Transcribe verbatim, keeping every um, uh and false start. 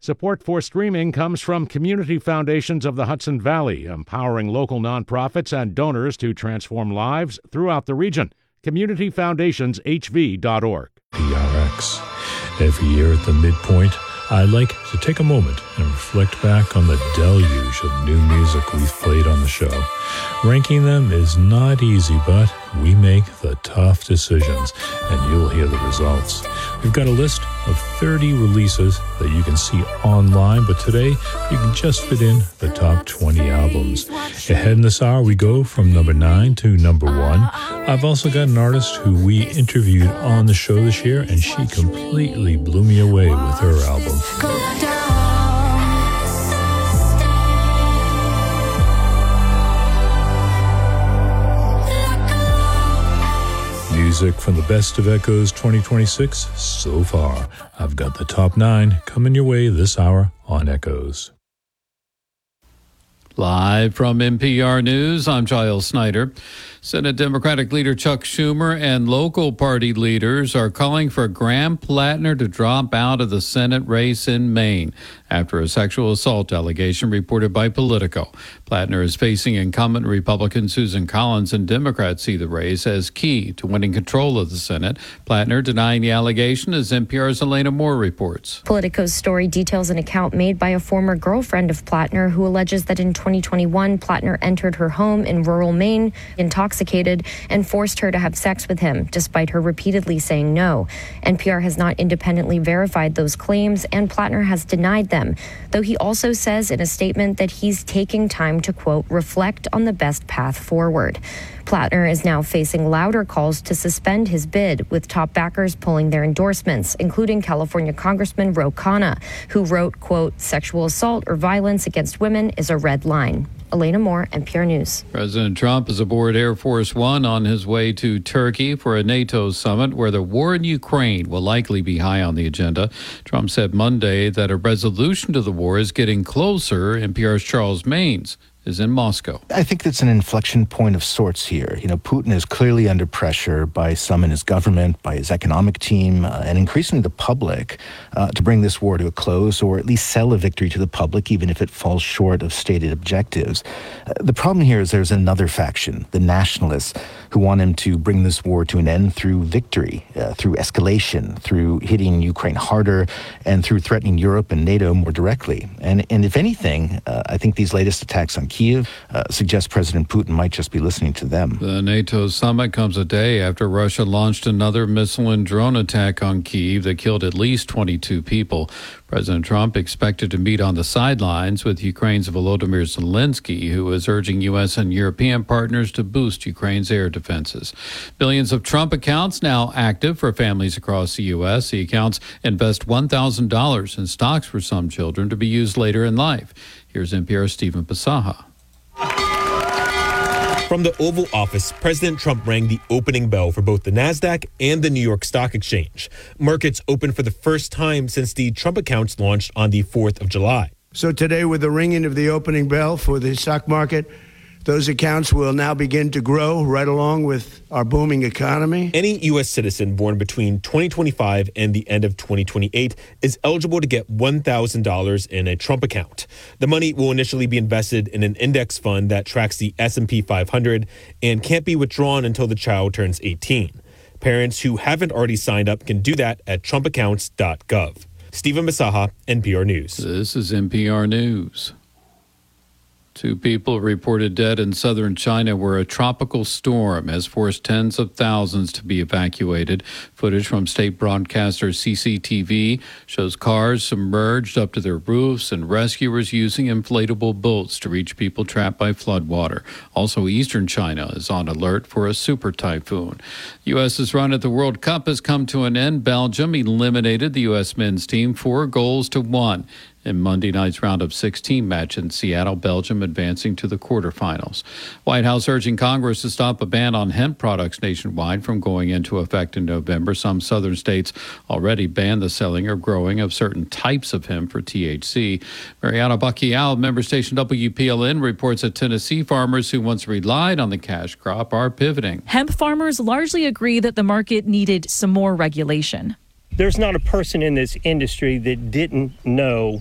Support for streaming comes from Community Foundations of the Hudson Valley, empowering local nonprofits and donors to transform lives throughout the region. community foundations h v dot org. P R X. Every year at the midpoint, I like to take a moment and reflect back on the deluge of new music we've played on the show. Ranking them is not easy, but we make the tough decisions, and you'll hear the results. We've got a list of thirty releases that you can see online, but today you can just fit in the top twenty albums. Ahead in this hour, we go from number nine to number one. I've also got an artist who we interviewed on the show this year, and she completely blew me away with her album. Music from the Best of Echoes twenty twenty-six so far. I've got the top nine coming your way this hour on Echoes. Live from N P R News, I'm Giles Snyder. Senate Democratic leader Chuck Schumer and local party leaders are calling for Graham Plattner to drop out of the Senate race in Maine after a sexual assault allegation reported by Politico. Plattner is facing incumbent Republican Susan Collins, and Democrats see the race as key to winning control of the Senate. Plattner denying the allegation, as N P R's Elena Moore reports. Politico's story details an account made by a former girlfriend of Plattner who alleges that in twenty twenty-one, Plattner entered her home in rural Maine intoxicated and forced her to have sex with him, despite her repeatedly saying no. N P R has not independently verified those claims, and Plattner has denied them, though he also says in a statement that he's taking time to, quote, reflect on the best path forward. Plattner is now facing louder calls to suspend his bid, with top backers pulling their endorsements, including California Congressman Ro Khanna, who wrote, quote, sexual assault or violence against women is a red line. Elena Moore, N P R News. President Trump is aboard Air Force One on his way to Turkey for a NATO summit where the war in Ukraine will likely be high on the agenda. Trump said Monday that a resolution to the war is getting closer. N P R's Charles Maynes is in Moscow. I think that's an inflection point of sorts here. You know, Putin is clearly under pressure by some in his government, by his economic team, uh, and increasingly the public uh, to bring this war to a close, or at least sell a victory to the public, even if it falls short of stated objectives. Uh, the problem here is there's another faction, the nationalists, who want him to bring this war to an end through victory, uh, through escalation, through hitting Ukraine harder, and through threatening Europe and NATO more directly. And, and if anything, uh, I think these latest attacks on Kyiv uh, suggest President Putin might just be listening to them. The NATO summit comes a day after Russia launched another missile and drone attack on Kyiv that killed at least twenty-two people. President Trump expected to meet on the sidelines with Ukraine's Volodymyr Zelensky, who is urging U S and European partners to boost Ukraine's air defenses. Billions of Trump accounts now active for families across the U S. The accounts invest one thousand dollars in stocks for some children to be used later in life. Here's N P R's Stephen Pasaha. From the Oval Office, President Trump rang the opening bell for both the NASDAQ and the New York Stock Exchange. Markets opened for the first time since the Trump accounts launched on the fourth of July. So today, with the ringing of the opening bell for the stock market, those accounts will now begin to grow right along with our booming economy. Any U S citizen born between twenty twenty-five and the end of twenty twenty-eight is eligible to get one thousand dollars in a Trump account. The money will initially be invested in an index fund that tracks the S and P five hundred and can't be withdrawn until the child turns eighteen. Parents who haven't already signed up can do that at trump accounts dot gov. Stephen Masaha, N P R News. This is N P R News. Two people reported dead in southern China where a tropical storm has forced tens of thousands to be evacuated. Footage from state broadcaster C C T V shows cars submerged up to their roofs and rescuers using inflatable boats to reach people trapped by floodwater. Also, eastern China is on alert for a super typhoon. U S's run at the World Cup has come to an end. Belgium eliminated the U S men's team four goals to one. In Monday night's round of sixteen match in Seattle, Belgium advancing to the quarterfinals. White House urging Congress to stop a ban on hemp products nationwide from going into effect in November. Some southern states already banned the selling or growing of certain types of hemp for T H C. Mariana Bacchial, member station W P L N, reports that Tennessee farmers who once relied on the cash crop are pivoting. Hemp farmers largely agree that the market needed some more regulation. There's not a person in this industry that didn't know